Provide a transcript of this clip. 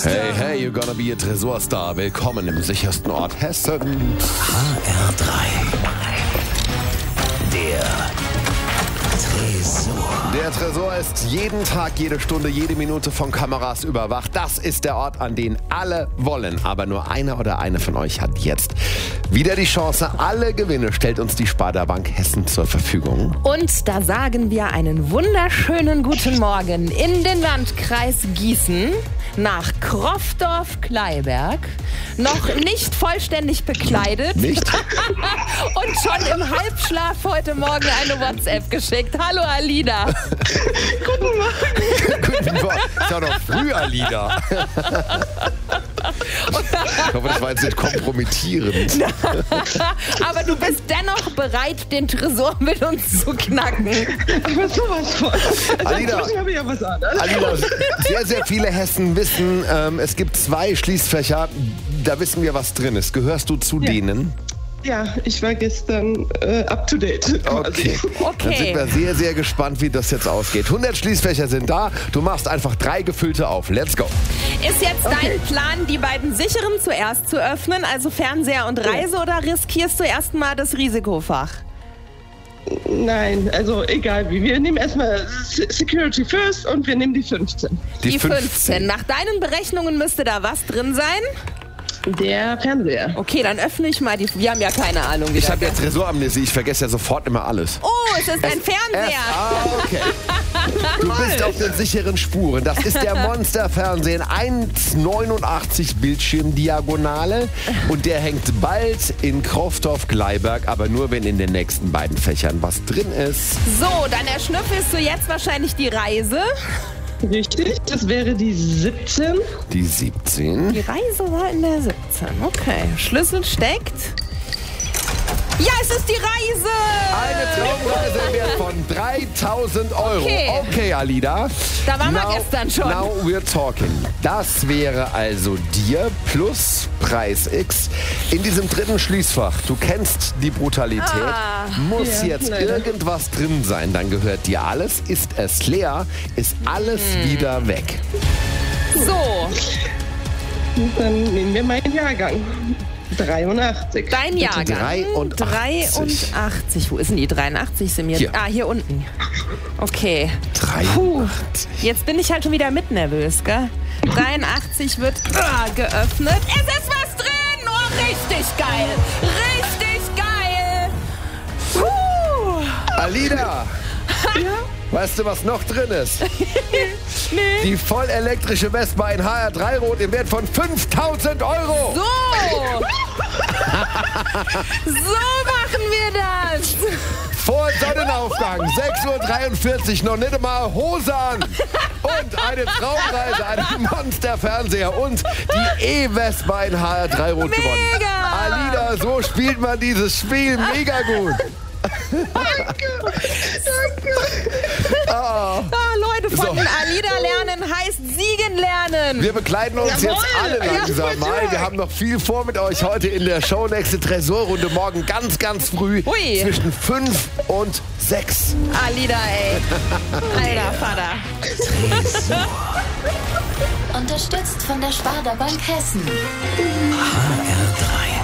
Hey, hey, you're gonna be a Tresorstar. Willkommen im sichersten Ort Hessen. HR3. Der Tresor. Der Tresor ist jeden Tag, jede Stunde, jede Minute von Kameras überwacht. Das ist der Ort, an den alle wollen. Aber nur einer oder eine von euch hat jetzt wieder die Chance. Alle Gewinne stellt uns die Sparda Bank Hessen zur Verfügung. Und da sagen wir einen wunderschönen guten Morgen in den Landkreis Gießen nach Krofdorf-Kleiberg. Noch nicht vollständig bekleidet. Nicht? Und schon im Halbschlaf heute Morgen eine WhatsApp geschickt. Hallo Alida. Guten Morgen. Ist ja noch früh, Alida. Ich hoffe, das war jetzt nicht kompromittierend. Aber du bist dennoch bereit, den Tresor mit uns zu knacken. Aber sowas von. Alida, habe ich ja was an. Alida, sehr, sehr viele Hessen wissen, es gibt 2 Schließfächer, da wissen wir, was drin ist. Gehörst du zu denen? Ja, ich war gestern up to date. Okay. Dann sind wir sehr, sehr gespannt, wie das jetzt ausgeht. 100 Schließfächer sind da. Du machst einfach 3 gefüllte auf. Let's go. Ist jetzt dein Plan, die beiden sicheren zuerst zu öffnen, also Fernseher und Reise, oder riskierst du erstmal das Risikofach? Nein, also egal wie. Wir nehmen erstmal Security first und wir nehmen die 15. Die 15. Nach deinen Berechnungen müsste da was drin sein? Der Fernseher. Okay, dann öffne ich mal die... Wir haben ja keine Ahnung. Ich habe ja Tresoramnesie. Ich vergesse ja sofort immer alles. Oh, es ist ein Fernseher. Okay. Du bist auf den sicheren Spuren. Das ist der Monster-Fernseher. 1,89 Bildschirmdiagonale. Und der hängt bald in Krofdorf-Kleiberg. Aber nur, wenn in den nächsten beiden Fächern was drin ist. So, dann erschnüffelst du jetzt wahrscheinlich die Reise. Richtig, das wäre die 17. Die 17. Die Reise war in der 17. Okay, Schlüssel steckt. Ja, es ist die Reise! Eine Traumreise im Wert von 3.000 Euro. Okay, Alida. Da waren wir gestern schon. Now we're talking. Das wäre also dir plus Preis X in diesem dritten Schließfach. Du kennst die Brutalität. Muss jetzt irgendwas drin sein, dann gehört dir alles. Ist es leer, ist alles wieder weg. So. Dann nehmen wir meinen Jahrgang. 83. Dein Jahrgang. 83. Wo ist denn die 83? Sind mir hier. Hier unten. Okay. 83. Jetzt bin ich halt schon wieder mit nervös, gell? 83 wird geöffnet. Es ist was drin! Oh, richtig geil! Richtig geil! Alida! Weißt du, was noch drin ist? Nee. Die vollelektrische Vespa in HR3 Rot im Wert von 5.000 Euro. So! So machen wir das! Vor Sonnenaufgang, 6.43 Uhr, noch nicht einmal Hose an. Und eine Traumreise, einen Monster-Fernseher und die E-Vespa in HR3 Rot gewonnen. Alida, so spielt man dieses Spiel mega gut. Danke. Leute, von Alida lernen heißt siegen lernen. Wir begleiten uns jetzt alle langsam Ja, mal. Wir haben noch viel vor mit euch heute in der Show. Nächste Tresorrunde morgen ganz, ganz früh. Ui. Zwischen 5 und 6. Alida, ey. Alter Vater. Tresor. Unterstützt von der Sparda Bank Hessen. HR3.